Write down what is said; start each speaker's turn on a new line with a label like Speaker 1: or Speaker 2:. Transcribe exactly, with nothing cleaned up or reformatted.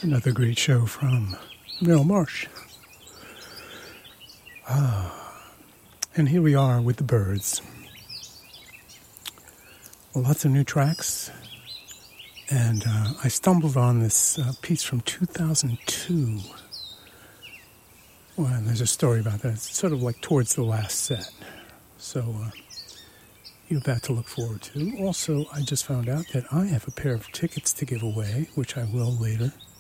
Speaker 1: Another great show from Merrill Marsh. Ah, and here we are with the Byrds. Well, lots of new tracks. And uh, I stumbled on this uh, piece from two thousand two. Well, there's a story about that. It's sort of like towards the last set. So uh, you have that to look forward to. Also, I just found out that I have a pair of tickets to give away, which I will later.